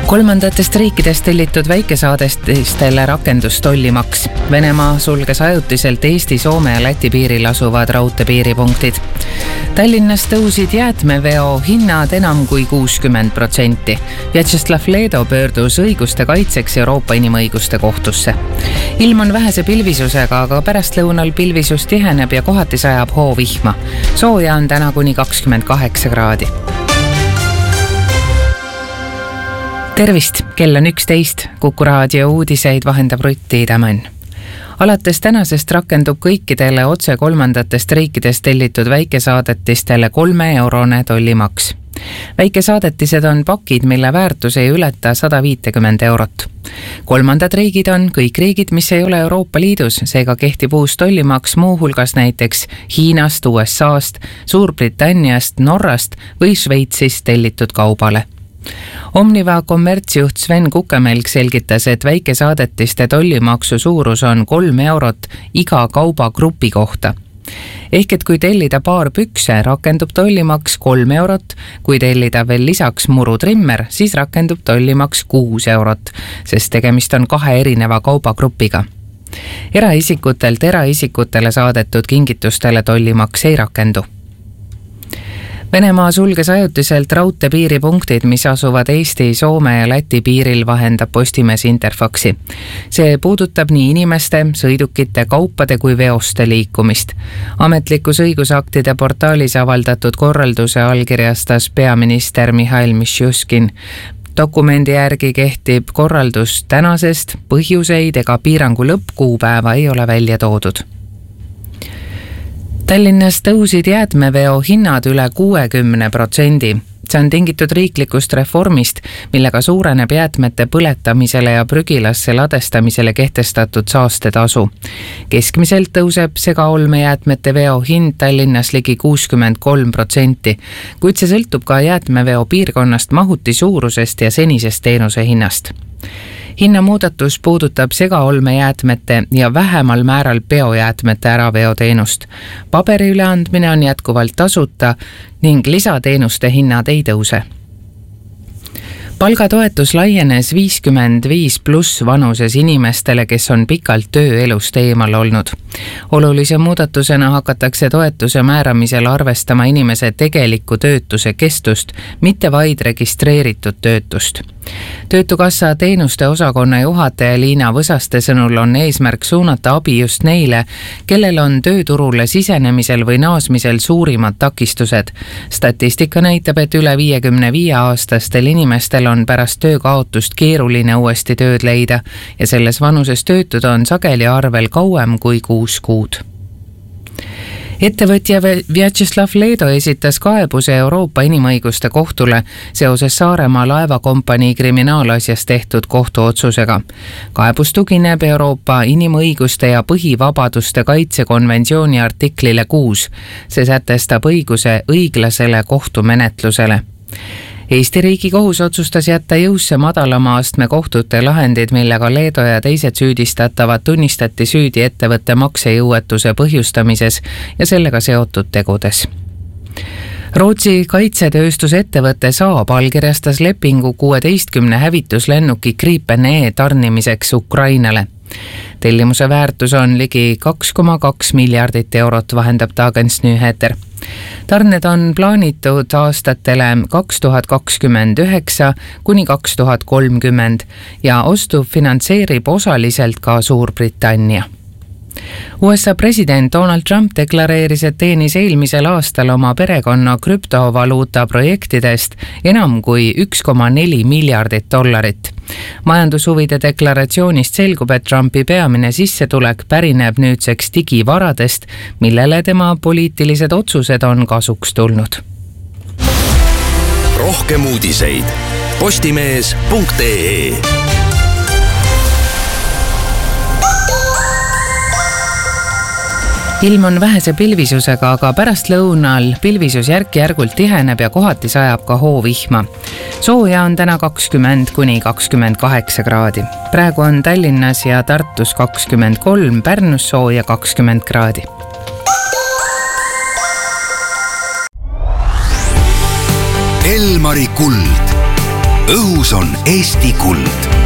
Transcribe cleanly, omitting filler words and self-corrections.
Kolmandatest riikidest tellitud väikesaadetistele rakendus tollimaks. Venemaa sulges ajutiselt Eesti, Soome ja Läti piiril asuvad raudteepiiripunktid. Tallinnas tõusid jäätmeveo hinnad enam kui 60%. Vjatšeslav Leedo pöördus õiguste kaitseks Euroopa Inimõiguste Kohtusse. Ilm on vähese pilvisusega, aga pärastlõunal pilvisus tiheneb ja kohati sajab hoovihma. Sooja on täna kuni 28 kraadi. Tervist, kell on 11, Kuku raadio uudiseid vahendab Rutt Tiidemann. Alates tänasest rakendub kõikidele otse kolmandatest riikidest tellitud väikesaadetistele 3-eurone tollimaks. Väikesaadetised on pakid, mille väärtus ei ületa 150 eurot. Kolmandad riigid on kõik riigid, mis ei ole Euroopa Liidus, seega kehtib uus tollimaks muuhulgas näiteks Hiinast, USAst, Suurbritanniast, Norrast või Šveitsist tellitud kaubale. Omniva kommertsjuht Sven Kukemelk selgitas, et väikesaadetiste tollimaksu suurus on 3 eurot iga kaubagrupi kohta. Ehk et kui tellida paar pükse, rakendub tollimaks 3 eurot, kui tellida veel lisaks murutrimmer, siis rakendub tollimaks 6 eurot, sest tegemist on 2 erineva kaubagrupiga. Eraisikutelt eraisikutele saadetud kingitustele tollimaks ei rakendu. Venemaa sulges ajutiselt raudteepiiripunktid, mis asuvad Eesti, Soome ja Läti piiril, vahendab Postimees Interfaxi. See puudutab nii inimeste, sõidukite, kaupade kui veoste liikumist. Ametlikus õigusaktide portaalis avaldatud korralduse allkirjastas peaminister Mihhail Mishustin. Dokumendi järgi kehtib korraldus tänasest, põhjuseid ega piirangu lõppkuupäeva ei ole välja toodud. Tallinnas tõusid jäätmeveo hinnad üle 60%. See on tingitud riiklikust reformist, millega suureneb jäätmete põletamisele ja prügilasse ladestamisele kehtestatud saastetasu. Keskmiselt tõuseb segaolmejäätmete veo hind Tallinnas ligi 63%, kuid see sõltub ka jäätmeveo piirkonnast, mahuti suurusest ja senisest teenuse hinnast. Hinnamuudatus puudutab segaolmejäätmete ja vähemal määral biojäätmete äraveoteenust. Paberi üleandmine on jätkuvalt tasuta ning lisateenuste hinnad ei tõuse. Palgatoetus laienes 55+ vanuses inimestele, kes on pikalt tööelust eemal olnud. Olulise muudatusena hakatakse toetuse määramisel arvestama inimese tegeliku töötuse kestust, mitte vaid registreeritud töötust. Töötukassa teenuste osakonna juhataja Liina Võsaste sõnul on eesmärk suunata abi just neile, kellel on tööturule sisenemisel või naasmisel suurimad takistused. Statistika näitab, et üle 55-aastastel inimestel on pärast töökaotust keeruline uuesti tööd leida ja selles vanuses töötud on sageli arvel kauem kui 6 kuud. Ettevõtja Vjatšeslav Leedo esitas kaebuse Euroopa Inimõiguste Kohtule seoses Saaremaa laevakompanii kriminaalasjas tehtud kohtuotsusega. Kaebus tugineb Euroopa Inimõiguste ja põhivabaduste kaitsekonventsiooni artiklile 6. See sätestab õiguse õiglasele kohtumenetlusele. Eesti riigi kohus otsustas jätta jõusse madalama astme kohtute lahendid, millega Leedo ja teised süüdistatavad tunnistati süüdi ettevõtte maksejõuetuse põhjustamises ja sellega seotud tegudes. Rootsi kaitsetööstusettevõte Saab allkirjastas lepingu 16 hävituslennuki Gripen E tarnimiseks Ukrainale. Tellimuse väärtus on ligi 2,2 miljardit eurot, vahendab Dagens Nyheter. Tarned on plaanitud aastatele 2029 kuni 2030 ja ostu finantseerib osaliselt ka Suurbritannia. USA president Donald Trump deklareeris, et teenis eelmisel aastal oma perekonna krüptovaluuta projektidest enam kui 1,4 miljardit dollarit. Majandushuvide deklaratsioonist selgub, et Trumpi peamine sissetulek pärineb nüüdseks digivaradest, millele tema poliitilised otsused on kasuks tulnud. Rohkem uudiseid postimees.ee. Ilm on vähese pilvisusega, aga pärastlõunal pilvisus järk-järgult tiheneb ja kohati sajab ka hoovihma. Sooja on täna 20 kuni 28 kraadi. Praegu on Tallinnas ja Tartus 23, Pärnus sooja 20 kraadi. Elmari kuld. õhus on Eesti kuld.